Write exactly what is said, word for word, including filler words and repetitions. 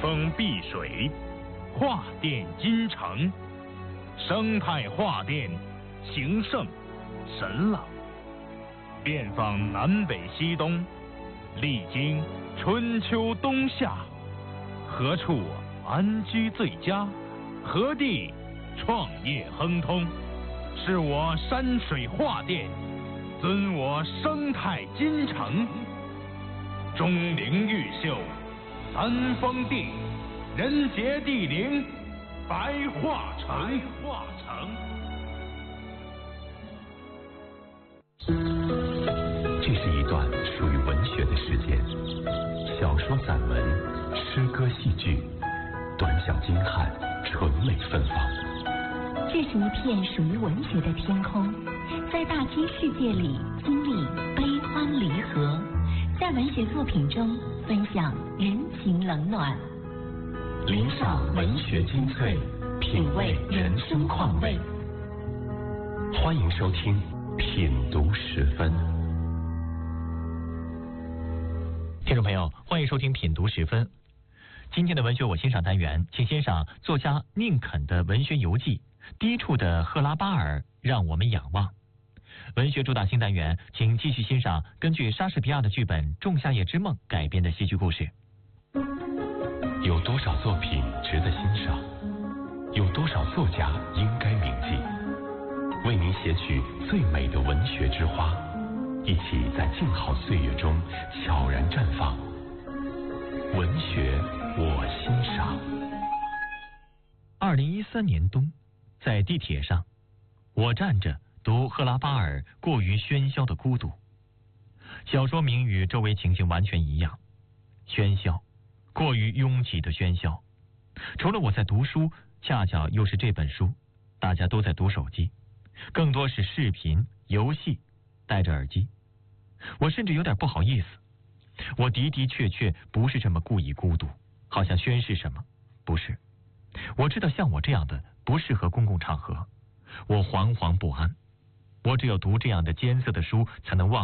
风碧水，画殿金城，生态画殿，形胜神朗。遍访南北西东，历经春秋冬夏，何处安居最佳？何地创业亨通？是我山水画殿，尊我生态金城。钟灵毓秀，三峰地，人杰地灵，白化城。白化城。 这是一段属于文学的时间，小说、散文、诗歌、戏剧，短小精悍，纯美芬芳。 这是一片属于文学的天空，在大千世界里经历悲欢离合，在文学作品中分享人情冷暖， 聆赏文学精粹，品味人生况味。欢迎收听品读十分。 听众朋友，欢迎收听品读十分。今天的文学我欣赏单元，请欣赏作家宁肯的文学游记《低处的赫拉巴尔让我们仰望》。文学主打新单元，请继续欣赏根据莎士比亚的剧本《仲夏夜之梦》改编的戏剧故事。 有多少作品值得欣赏？有多少作家应该铭记？为您写取最美的文学之花，一起在静好岁月中悄然绽放。文学我欣赏。 二零一三年冬，在地铁上，我站着读赫拉巴尔过于喧嚣的孤独。小说名与周围情形完全一样，喧嚣，过于拥挤的喧嚣。除了我在读书，恰巧又是这本书，大家都在读手机，更多是视频、游戏，戴着耳机。我甚至有点不好意思，我的的确确不是这么故意孤独，好像宣示什么，不是。我知道像我这样的不适合公共场合，我惶惶不安。我只有读这样的艰涩的书，才能忘